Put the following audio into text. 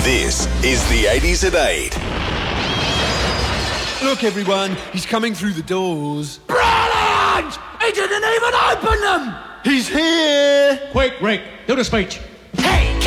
This is the 80s at 8. Look, everyone, he's coming through the doors. Brilliant! He didn't even open them! He's here! Quick, Rick, do the speech. Hey,